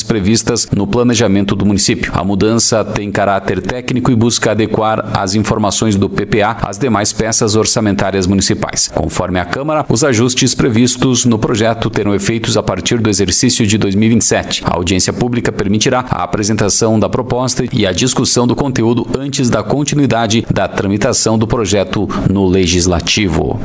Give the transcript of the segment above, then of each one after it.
previstas no planejamento do município. A mudança tem caráter técnico e busca adequar as informações do PPA às demais peças orçamentárias municipais. Conforme a Câmara, os ajustes previstos no projeto terão efeitos a partir do exercício de 2027. A audiência pública permitirá a apresentação da proposta e a discussão do conteúdo antes da continuidade da tramitação do projeto no Legislativo.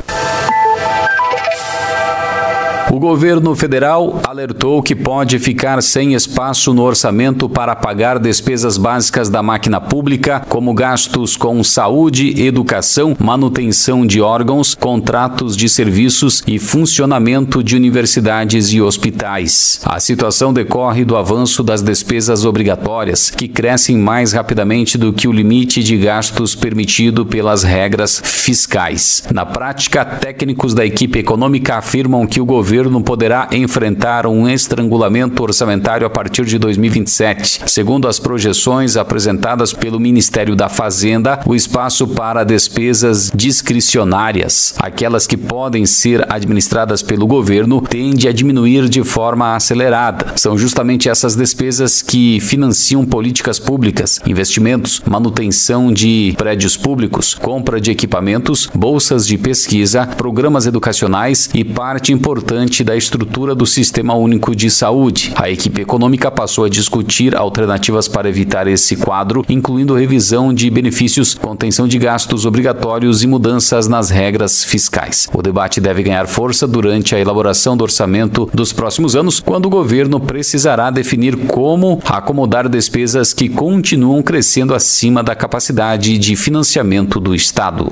O governo federal alertou que pode ficar sem espaço no orçamento para pagar despesas básicas da máquina pública, como gastos com saúde, educação, manutenção de órgãos, contratos de serviços e funcionamento de universidades e hospitais. A situação decorre do avanço das despesas obrigatórias, que crescem mais rapidamente do que o limite de gastos permitido pelas regras fiscais. Na prática, técnicos da equipe econômica afirmam que o governo poderá enfrentar um estrangulamento orçamentário a partir de 2027. Segundo as projeções apresentadas pelo Ministério da Fazenda, o espaço para despesas discricionárias, aquelas que podem ser administradas pelo governo, tende a diminuir de forma acelerada. São justamente essas despesas que financiam políticas públicas, investimentos, manutenção de prédios públicos, compra de equipamentos, bolsas de pesquisa, programas educacionais e parte importante da estrutura do Sistema Único de Saúde. A equipe econômica passou a discutir alternativas para evitar esse quadro, incluindo revisão de benefícios, contenção de gastos obrigatórios e mudanças nas regras fiscais. O debate deve ganhar força durante a elaboração do orçamento dos próximos anos, quando o governo precisará definir como acomodar despesas que continuam crescendo acima da capacidade de financiamento do Estado.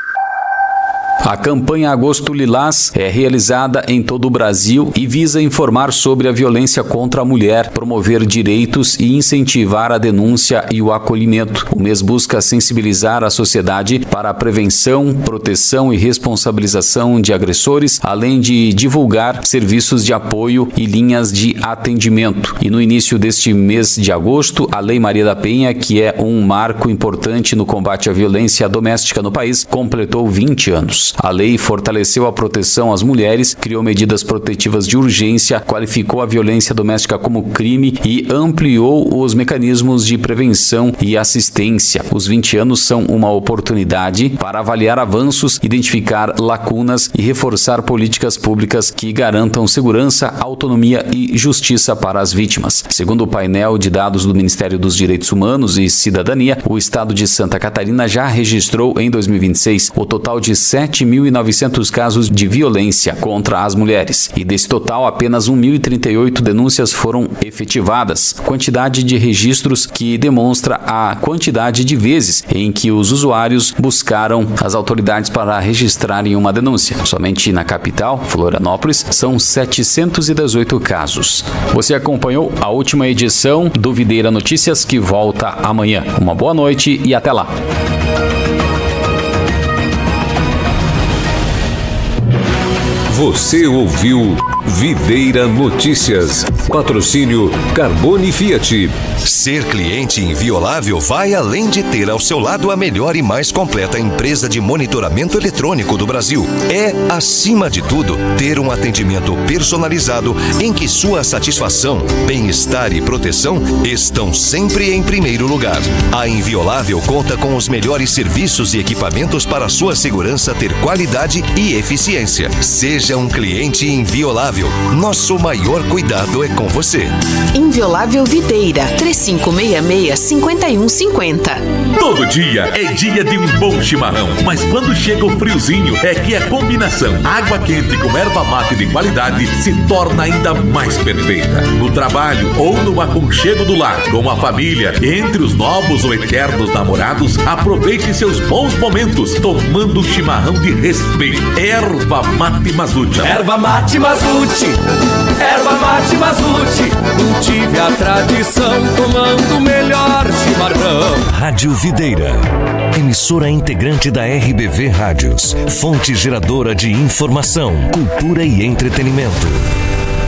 A campanha Agosto Lilás é realizada em todo o Brasil e visa informar sobre a violência contra a mulher, promover direitos e incentivar a denúncia e o acolhimento. O mês busca sensibilizar a sociedade para a prevenção, proteção e responsabilização de agressores, além de divulgar serviços de apoio e linhas de atendimento. E no início deste mês de agosto, a Lei Maria da Penha, que é um marco importante no combate à violência doméstica no país, completou 20 anos. A lei fortaleceu a proteção às mulheres, criou medidas protetivas de urgência, qualificou a violência doméstica como crime e ampliou os mecanismos de prevenção e assistência. Os 20 anos são uma oportunidade para avaliar avanços, identificar lacunas e reforçar políticas públicas que garantam segurança, autonomia e justiça para as vítimas. Segundo o painel de dados do Ministério dos Direitos Humanos e Cidadania, o estado de Santa Catarina já registrou em 2026 o total de 7.900 casos de violência contra as mulheres. E desse total, apenas 1.038 denúncias foram efetivadas, quantidade de registros que demonstra a quantidade de vezes em que os usuários buscaram as autoridades para registrarem uma denúncia. Somente na capital, Florianópolis, são 718 casos. Você acompanhou a última edição do Videira Notícias, que volta amanhã. Uma boa noite e até lá. Você ouviu Videira Notícias. Patrocínio Carbone Fiat. Ser cliente inviolável vai além de ter ao seu lado a melhor e mais completa empresa de monitoramento eletrônico do Brasil. É, acima de tudo, ter um atendimento personalizado em que sua satisfação, bem-estar e proteção estão sempre em primeiro lugar. A Inviolável conta com os melhores serviços e equipamentos para sua segurança ter qualidade e eficiência. Seja um cliente inviolável. Nosso maior cuidado é com você. Inviolável Videira, 3566-5150. Todo dia é dia de um bom chimarrão, mas quando chega o friozinho é que a combinação água quente com erva mate de qualidade se torna ainda mais perfeita. No trabalho ou no aconchego do lar, com a família, entre os novos ou eternos namorados, aproveite seus bons momentos tomando um chimarrão de respeito. Erva Mate Mazute. Erva Mate Mazute, Erva Mate Mazute, cultive a tradição tomando o melhor chimarrão. Rádio Videira, emissora integrante da RBV Rádios, fonte geradora de informação, cultura e entretenimento.